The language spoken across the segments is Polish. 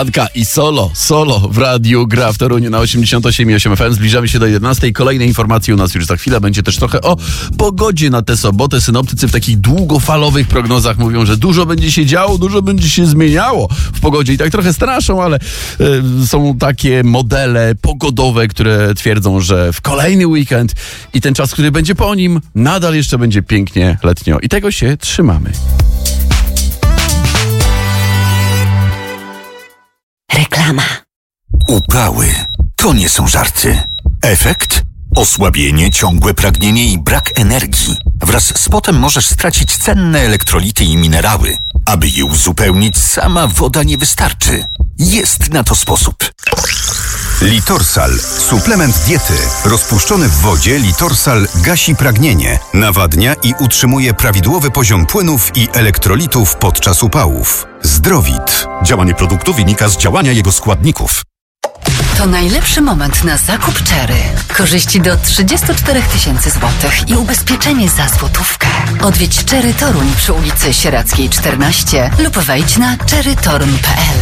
Anka i solo w radiu gra w Toruniu na 88,8 FM. Zbliżamy się do 11. Kolejne informacje u nas już za chwilę. Będzie też trochę o pogodzie na tę sobotę. Synoptycy w takich długofalowych prognozach mówią, że dużo będzie się działo, dużo będzie się zmieniało w pogodzie. I tak trochę straszą, ale są takie modele pogodowe, które twierdzą, że w kolejny weekend i ten czas, który będzie po nim, nadal jeszcze będzie pięknie letnio. I tego się trzymamy. Reklama. Upały to nie są żarty. Efekt? Osłabienie, ciągłe pragnienie i brak energii. Wraz z potem możesz stracić cenne elektrolity i minerały. Aby je uzupełnić, sama woda nie wystarczy. Jest na to sposób. Litorsal. Suplement diety. Rozpuszczony w wodzie Litorsal gasi pragnienie, nawadnia i utrzymuje prawidłowy poziom płynów i elektrolitów podczas upałów. Zdrowit. Działanie produktu wynika z działania jego składników. To najlepszy moment na zakup Cherry. Korzyści do 34 000 złotych i ubezpieczenie za złotówkę. Odwiedź Cherry Toruń przy ulicy Sieradzkiej 14 lub wejdź na cherrytorun.pl.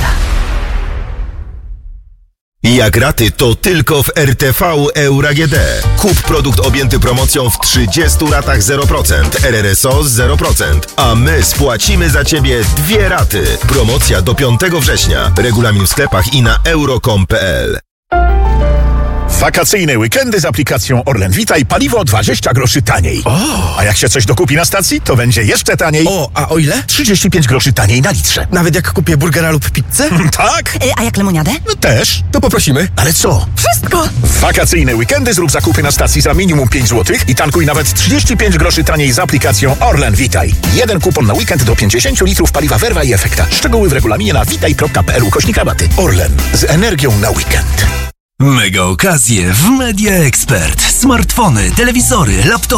Jak raty, to tylko w RTV Euro AGD. Kup produkt objęty promocją w 30 ratach 0%, RRSO 0%, a my spłacimy za Ciebie 2 raty. Promocja do 5 września. Regulamin w sklepach i na euro.com.pl. Wakacyjne weekendy z aplikacją Orlen Witaj, paliwo 20 groszy taniej. A jak się coś dokupi na stacji, to będzie jeszcze taniej. A o ile? 35 groszy taniej na litrze. Nawet jak kupię burgera lub pizzę? Tak? A jak lemoniadę? Też. To poprosimy. Ale co? Wszystko! W wakacyjne weekendy zrób zakupy na stacji za minimum 5 zł i tankuj nawet 35 groszy taniej z aplikacją Orlen Witaj. Jeden kupon na weekend do 50 litrów paliwa Verva i Efekta. Szczegóły w regulaminie na witaj.pl/rabaty. Orlen. Z energią na weekend. Mega okazje w Media Expert. Smartfony, telewizory, laptopy.